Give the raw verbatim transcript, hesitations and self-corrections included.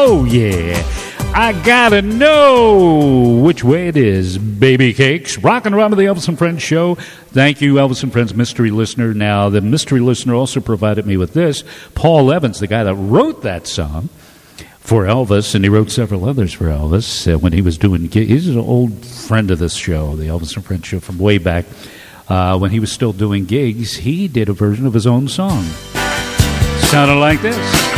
Oh, yeah. I gotta know which way it is, baby cakes. Rockin' around with the Elvis and Friends show. Thank you, Elvis and Friends mystery listener. Now, the mystery listener also provided me with this. Paul Evans, the guy that wrote that song for Elvis, and he wrote several others for Elvis uh, when he was doing gigs. He's an old friend of this show, the Elvis and Friends show, from way back. Uh, when he was still doing gigs, he did a version of his own song. Sounded like this.